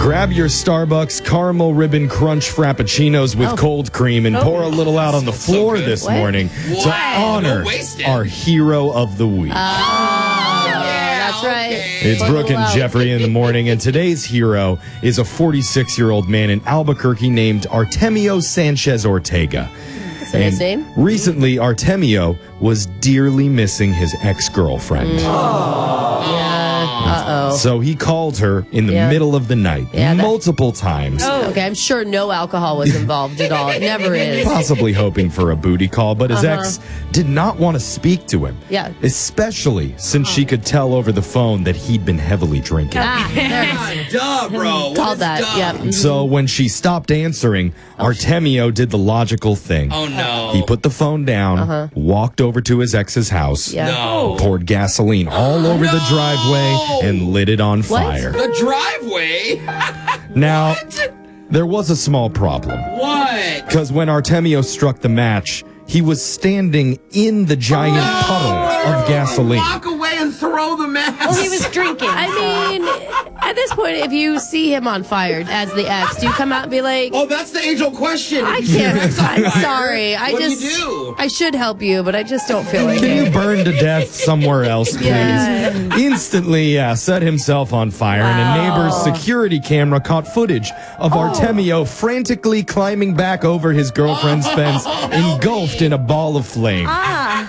Grab your Starbucks caramel ribbon crunch frappuccinos with cold cream and pour a little out on the floor this morning to honor our hero of the week. That's right. It's Brooke and Jeffrey in the morning, and today's hero is a 46-year-old man in Albuquerque named Artemio Sanchez Ortega. That's a nice name. Recently, Artemio was dearly missing his ex-girlfriend. So he called her in the middle of the night, multiple times. Okay, I'm sure no alcohol was involved at all. It never is. Possibly hoping for a booty call, but his ex did not want to speak to him. Yeah. Especially since she could tell over the phone that he'd been heavily drinking. Duh, bro. Called that, yeah. So when she stopped answering, Artemio did the logical thing. Oh, no. He put the phone down, walked over to his ex's house, poured gasoline all over the driveway, and lit it on fire. The driveway? Now, there was a small problem. What? Because when Artemio struck the match, he was standing in the giant puddle of gasoline. Walk away and throw the match. Well, he was drinking. I mean, at this point, if you see him on fire as the ex, do you come out and be like, Oh, that's the age-old question. I If you see your can't, ex on I'm fire, sorry. what do you do? I should help you, but I just don't feel like Can it. you burn to death somewhere else, please? Instantly, set himself on fire, and a neighbor's security camera caught footage of Artemio frantically climbing back over his girlfriend's fence, engulfed in a ball of flame.